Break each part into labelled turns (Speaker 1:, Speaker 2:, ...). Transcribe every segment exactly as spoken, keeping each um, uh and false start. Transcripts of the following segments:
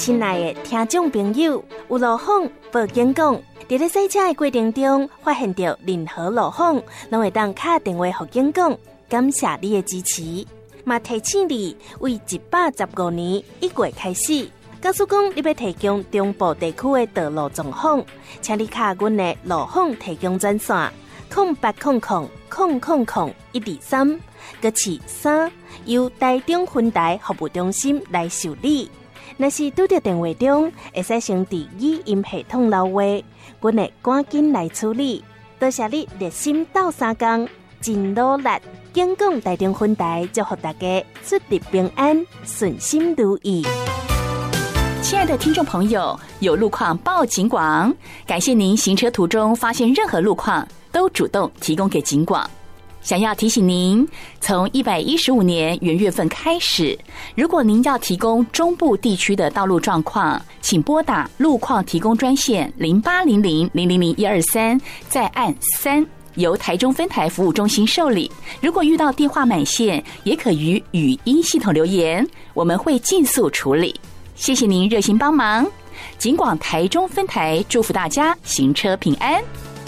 Speaker 1: 亲爱的听众朋友，有路况报警讲，在咧赛车的过程中发现到任何路况，拢会当打电话给警讲，感谢你的支持。嘛提醒你，为一百十五年一月开始，假使讲你要提供中部地区的道路状况，请你卡阮的路况提供专线零八空空空空空一二三，搁是三由台中分台服务中心来受理。若是拄到电话中，会使先伫语音系统留话，阮会赶紧来处理。多谢你热心斗相共，真努力。警广台中分台祝福大家出入平安，顺心如意。
Speaker 2: 亲爱的听众朋友，有路况报警广，感谢您行车途中发现任何路况都主动提供给警广。想要提醒您，从一百一十五年元月份开始，如果您要提供中部地区的道路状况，请拨打路况提供专线零八零零零零零一二三，再按三，由台中分台服务中心受理。如果遇到电话满线，也可于语音系统留言，我们会尽速处理。谢谢您热心帮忙，警广台中分台祝福大家行车平安。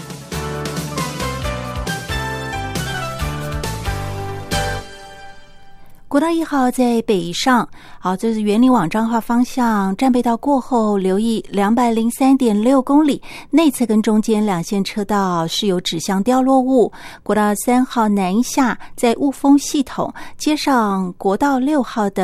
Speaker 3: 国道一号在北上，好，这是园林往彰化方向战备道过后，留意两百零三点六公里内侧跟中间两线车道是有纸箱掉落物。国道三号南下在雾峰系统接上国道六号的